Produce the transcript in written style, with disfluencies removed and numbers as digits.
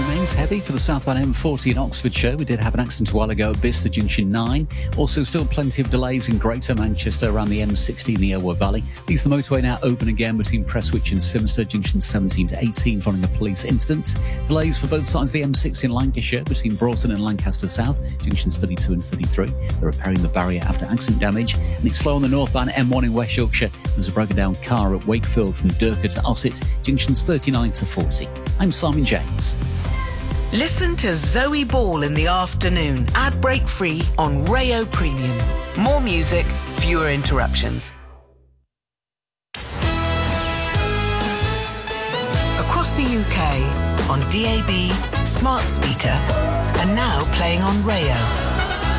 remains heavy for the southbound M40 in Oxfordshire. We did have an accident a while ago at Bicester Junction 9. Also, still plenty of delays in Greater Manchester around the M60 in the Elwell Valley. Leaves the motorway now open again between Prestwich and Simsted, Junction 17 to 18, following a police incident. Delays for both sides of the M6 in Lancashire between Broughton and Lancaster South, Junctions 32 and 33. They're repairing the barrier after accident damage. And it's slow on the northbound M1 in West Yorkshire. There's a broken down car at Wakefield from Durker to Ossett, Junctions 39 to 40. I'm Simon James. Listen to Zoe Ball in the afternoon, ad break free on Rayo Premium. More music, fewer interruptions. Across the UK, on DAB, smart speaker, and now playing on Rayo.